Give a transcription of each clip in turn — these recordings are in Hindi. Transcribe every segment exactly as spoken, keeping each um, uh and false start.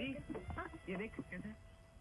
मनी, ये देख कैसे।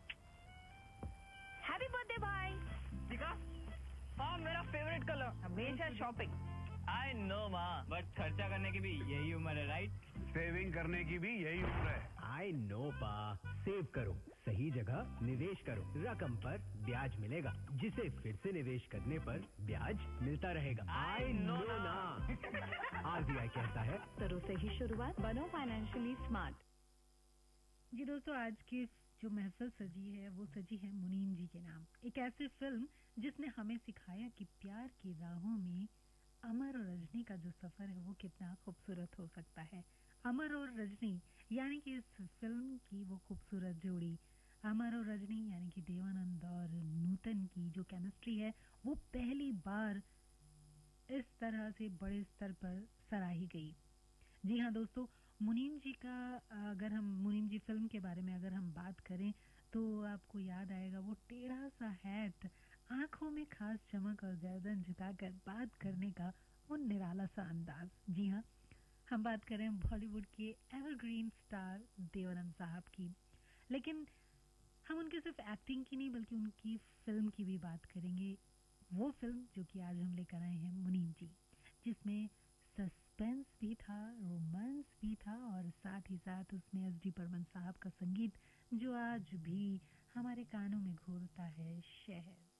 हैप्पी बर्थडे भाई। दिखा, हाँ मेरा फेवरेट कलर। हमेशा शॉपिंग। आई नो माँ, बट खर्चा करने की भी यही उम्र है, राइट? सेविंग करने की भी यही उम्र है। आई नो पा, सेव करो, सही जगह निवेश करो, रकम पर ब्याज मिलेगा, जिसे फिर से निवेश करने पर ब्याज मिलता रहेगा। आई नो ना। आरबीआई कहता है करो सही शुरुआत, बनो फाइनेंशियली स्मार्ट। जी दोस्तों, आज की जो महफिल सजी है वो सजी है मुनीम जी के नाम। एक ऐसी फिल्म जिसने हमें सिखाया कि प्यार की राहों में अमर और रजनी का जो सफर है वो कितना खूबसूरत हो सकता है। अमर और रजनी यानी कि इस फिल्म की वो खूबसूरत जोड़ी, अमर और रजनी यानी कि देवानंद और नूतन की जो केमिस्ट्री है वो पहली बार इस तरह से बड़े स्तर पर सराही गई। जी हाँ दोस्तों, मुनीम जी का अगर हम मुनीम जी फिल्म के बारे में अगर हम बात करें तो आपको याद आएगा वो टेढ़ा सा हैट, आंखों में खास चमक और गर्दन झुकाकर बात करने का वो निराला सा अंदाज। जी हाँ, हम बात करें बॉलीवुड के एवरग्रीन स्टार देवानंद साहब की, लेकिन हम उनकी सिर्फ एक्टिंग की नहीं बल्कि उनकी फिल्म की भी बात करेंगे। वो फिल्म जो कि आज हम लेकर आए हैं मुनीम जी, जिसमें सस्पेंस भी था, रोमांस भी था और साथ ही साथ उसमें एस डी बर्मन साहब का संगीत जो आज भी हमारे कानों में घूरता है, शहर।